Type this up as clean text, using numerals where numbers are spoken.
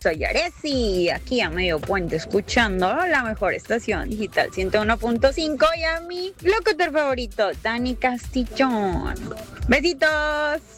soy Aresi, aquí a medio puente escuchando la mejor estación digital 101.5 y a mi locutor favorito, Dani Castillón. Besitos.